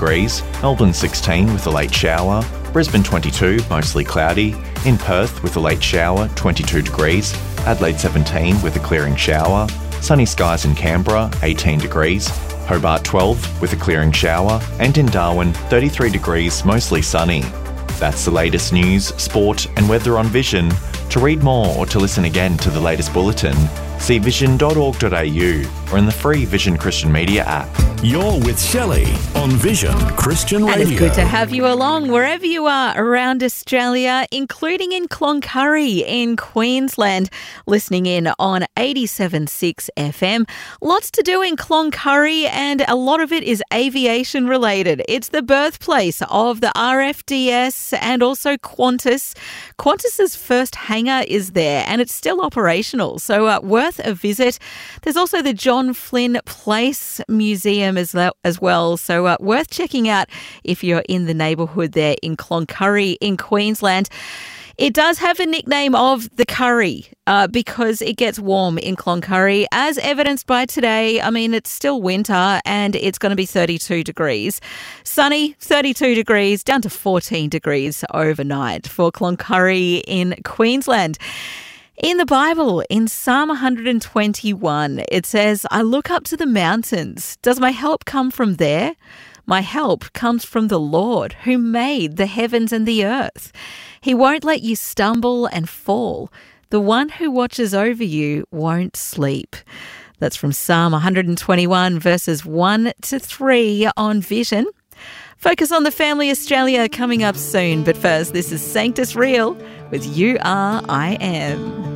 degrees, Melbourne 16 with a late shower, Brisbane 22, mostly cloudy, in Perth with a late shower, 22 degrees, Adelaide 17 with a clearing shower, sunny skies in Canberra, 18 degrees, Hobart 12 with a clearing shower, and in Darwin, 33 degrees, mostly sunny. That's the latest news, sport and weather on Vision. To read more or to listen again to the latest bulletin, see vision.org.au or in the free Vision Christian Media app. You're with Shelley on Vision Christian Radio. And it's good to have you along wherever you are around Australia, including in Cloncurry in Queensland, listening in on 87.6 FM. Lots to do in Cloncurry and a lot of it is aviation related. It's the birthplace of the RFDS and also Qantas. Qantas's first hangar is there and it's still operational, so worth a visit. There's also the John Flynn Place Museum as well, so worth checking out if you're in the neighbourhood there in Cloncurry in Queensland. It does have a nickname of the Curry because it gets warm in Cloncurry, as evidenced by today. I mean, it's still winter and it's going to be 32 degrees. Sunny, 32 degrees, down to 14 degrees overnight for Cloncurry in Queensland. In the Bible, in Psalm 121, it says, I look up to the mountains. Does my help come from there? My help comes from the Lord who made the heavens and the earth. He won't let you stumble and fall. The one who watches over you won't sleep. That's from Psalm 121 verses 1 to 3 on Vision. Focus on the Family Australia coming up soon. But first, this is Sanctus Real with You Are, I Am.